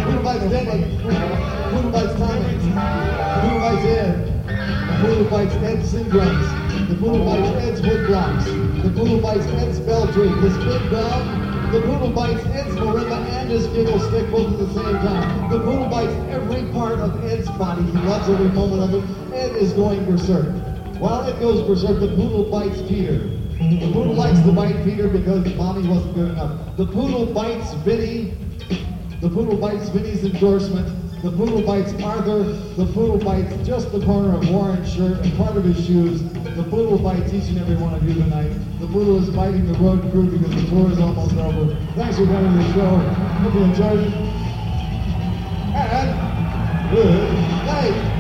Poodle bites Denny. Poodle bites Tommy. Poodle bites Ed. The poodle bites Ed's syndromes. The poodle bites Ed's wood blocks. The poodle bites Ed's bell tree. His big dog. The poodle bites Ed's marimba and his giggle stick both at the same time. The poodle bites every part of Ed's body. He loves every moment of it. Ed is going berserk. While Ed goes berserk, the poodle bites Peter. The poodle likes to bite Peter because Mommy wasn't good enough. The poodle bites Vinny. The poodle bites Vinny's endorsement. The poodle bites Arthur. The poodle bites just the corner of Warren's shirt and part of his shoes. The poodle bites each and every one of you tonight. The poodle is biting the road crew because the tour is almost over. Thanks for coming to the show. Hope you enjoyed it. And good night.